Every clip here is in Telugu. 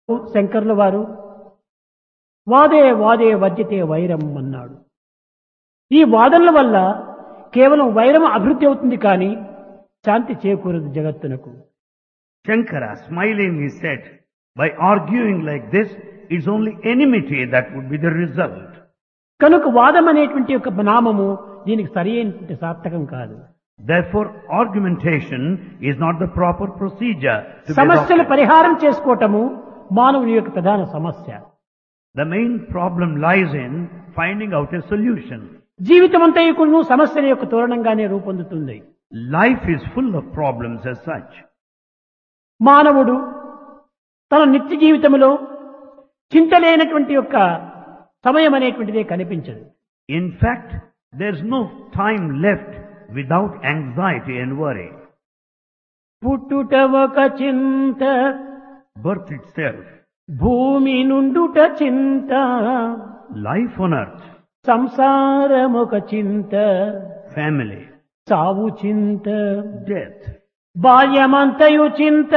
శంకర్ల వారు వాదే వాదే వర్జితే వైరం అన్నాడు. ఈ వాదనల వల్ల కేవలం వైరం అభివృద్ధి అవుతుంది కానీ శాంతి చేకూరదు జగత్తునకు. Shankara, smiling, he said, by arguing like this, it's only enmity that would be the result. కనుక వాదం అనేటువంటి ఒక నామము దీనికి సరి అయినటువంటి సార్థకం కాదు. Therefore, argumentation is not the proper procedure to be సమస్యల adopted. పరిహారం చేసుకోవటము మానవుని యొక్క ప్రధాన సమస్య. The main problem lies in finding out a solution. జీవితం అంతా కూడా సమస్యల యొక్క తోరణంగానే రూపొందుతుంది. Life is full of problems as such. మానవుడు తన నిత్య జీవితంలో చింతలేనటువంటి యొక్క సమయం అనేటువంటిదే కనిపించదు. In fact, there's no time left without anxiety and worry. పుట్టుట ఒక చింత, Birth itself, భూమి నుండుట చింత, life on earth, సంసారం ఒక చింత, family, చావు చింత, death, బాల్యమంతయు చింత,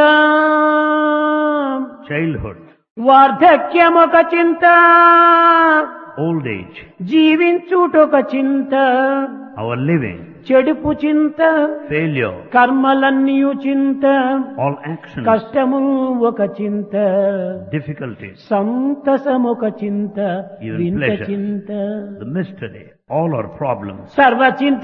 childhood, వార్ధక్యం ఒక చింత, old age, జీవించుటొక చింత, our living, చెడుపు చింత, failure, కర్మలన్నీయు చింత, all actions, కష్టము ఒక చింత, difficulties, సంతసమొక చింత, Even వింత pleasure. చింత, the mystery, all are problems. సర్వ చింత